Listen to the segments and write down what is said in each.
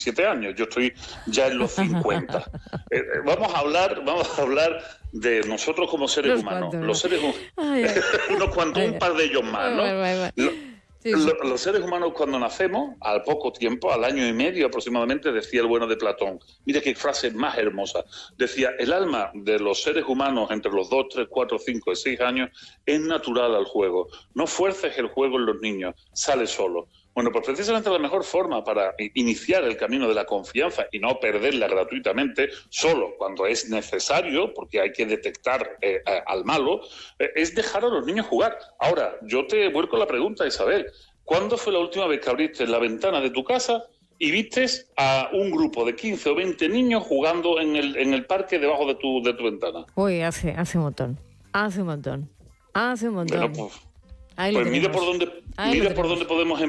7 años, yo estoy ya en los 50. Vamos a hablar de nosotros como seres humanos. Los seres humanos, unos cuantos, un par de ellos más, ¿no? Los seres humanos, cuando nacemos, al poco tiempo, al año y medio aproximadamente, decía el bueno de Platón, mira qué frase más hermosa, decía, el alma de los seres humanos entre los 2, 3, 4, 5 y 6 años es natural al juego. No fuerces el juego en los niños, sale solo. Bueno, pues precisamente la mejor forma para iniciar el camino de la confianza y no perderla gratuitamente, solo cuando es necesario, porque hay que detectar al malo, es dejar a los niños jugar. Ahora, yo te vuelco la pregunta, Isabel, ¿cuándo fue la última vez que abriste la ventana de tu casa y vistes a un grupo de 15 o 20 niños jugando en el parque debajo de tu ventana? Uy, hace un montón. Bueno, pues mire por dónde podemos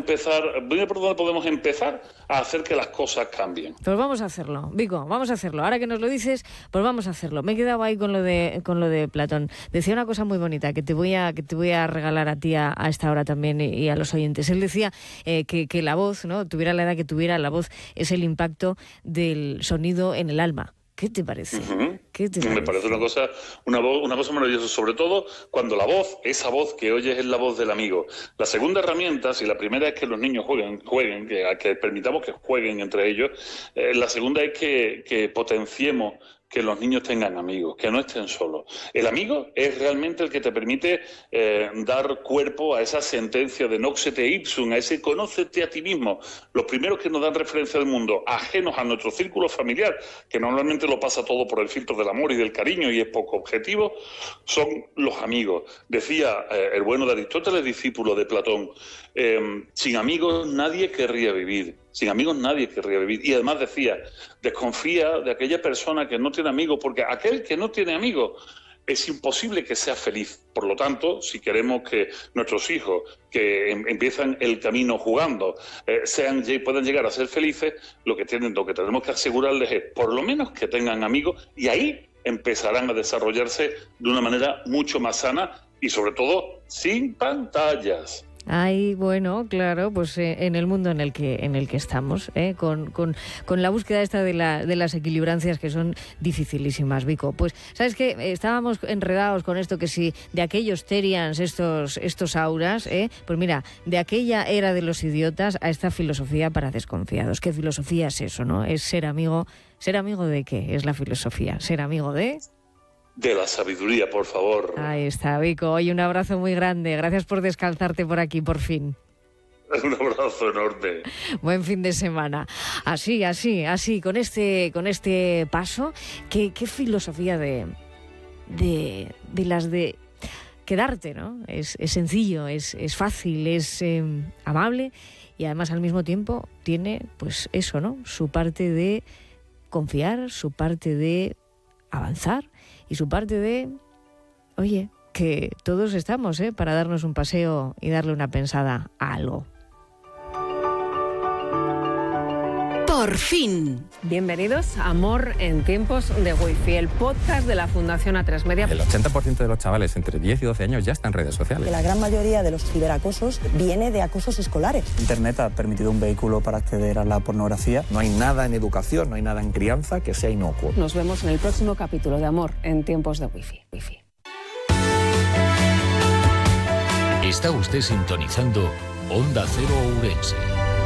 empezar a hacer que las cosas cambien. Pues vamos a hacerlo, Vico, vamos a hacerlo. Ahora que nos lo dices, pues vamos a hacerlo. Me he quedado ahí con lo de Platón. Decía una cosa muy bonita que te voy a regalar a ti a esta hora también y a los oyentes. Él decía que la voz, ¿no? Tuviera la edad que tuviera, la voz es el impacto del sonido en el alma. ¿Qué te parece? Uh-huh. ¿Qué te parece? Me parece una cosa maravillosa, sobre todo cuando la voz, esa voz que oyes es la voz del amigo. La segunda herramienta, si la primera es que los niños jueguen, que permitamos que jueguen entre ellos, la segunda es que potenciemos que los niños tengan amigos, que no estén solos. El amigo es realmente el que te permite dar cuerpo a esa sentencia de noxete ipsum, a ese conócete a ti mismo. Los primeros que nos dan referencia al mundo, ajenos a nuestro círculo familiar, que normalmente lo pasa todo por el filtro del amor y del cariño y es poco objetivo, son los amigos. Decía el bueno de Aristóteles, discípulo de Platón, sin amigos nadie querría vivir. Sin amigos nadie querría vivir. Y además decía, desconfía de aquella persona que no tiene amigos, porque aquel que no tiene amigos es imposible que sea feliz. Por lo tanto, si queremos que nuestros hijos que empiezan el camino jugando puedan llegar a ser felices, lo que tenemos que asegurarles es por lo menos que tengan amigos, y ahí empezarán a desarrollarse de una manera mucho más sana y sobre todo sin pantallas. Ay, bueno, claro, pues en el mundo en el que estamos, con la búsqueda esta de las equilibrancias que son dificilísimas, Vico. Pues, ¿sabes qué? Estábamos enredados con esto que si de aquellos Terians, estos auras, pues mira, de aquella era de los idiotas a esta filosofía para desconfiados. ¿Qué filosofía es eso, no? Es ser amigo. ¿Ser amigo de qué es la filosofía? ¿Ser amigo de...? De la sabiduría, por favor. Ahí está, Vico. Oye, un abrazo muy grande. Gracias por descalzarte por aquí, por fin. Un abrazo enorme. Buen fin de semana. Así, con este paso. ¿Qué filosofía de las de quedarte, ¿no? Es sencillo, es fácil, es amable y además al mismo tiempo tiene, pues eso, ¿no? Su parte de confiar, su parte de avanzar y su parte de, oye, que todos estamos, para darnos un paseo y darle una pensada a algo. Por fin. Bienvenidos a Amor en tiempos de Wi-Fi, el podcast de la Fundación A3 Media. El 80% de los chavales entre 10 y 12 años ya están en redes sociales. La gran mayoría de los ciberacosos viene de acosos escolares. Internet ha permitido un vehículo para acceder a la pornografía. No hay nada en educación, no hay nada en crianza que sea inocuo. Nos vemos en el próximo capítulo de Amor en tiempos de Wi-Fi. Está usted sintonizando Onda Cero Ourense.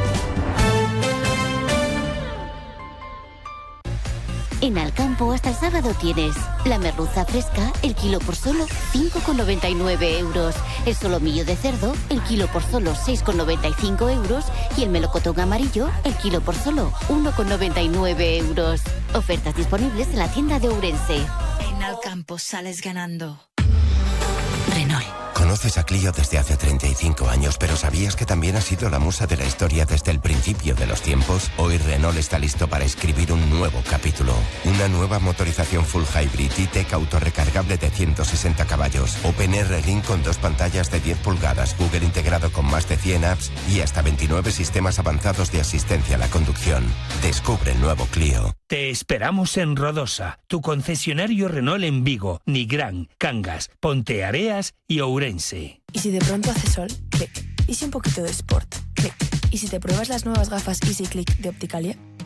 En Alcampo hasta el sábado tienes la merluza fresca, el kilo por solo 5,99 euros. El solomillo de cerdo, el kilo por solo 6,95 euros. Y el melocotón amarillo, el kilo por solo 1,99 euros. Ofertas disponibles en la tienda de Ourense. En Alcampo sales ganando. Renault. Conoces a Clio desde hace 35 años, pero ¿sabías que también ha sido la musa de la historia desde el principio de los tiempos? Hoy Renault está listo para escribir un nuevo capítulo. Una nueva motorización full hybrid E-Tech autorrecargable de 160 caballos. OpenR Link con 2 pantallas de 10 pulgadas, Google integrado con más de 100 apps y hasta 29 sistemas avanzados de asistencia a la conducción. Descubre el nuevo Clio. Te esperamos en Rodosa, tu concesionario Renault en Vigo, Nigrán, Cangas, Ponteareas y Ourense. ¿Y si de pronto hace sol? Clic. ¿Y si un poquito de sport? Clic. ¿Y si te pruebas las nuevas gafas Easy Click de Opticalia?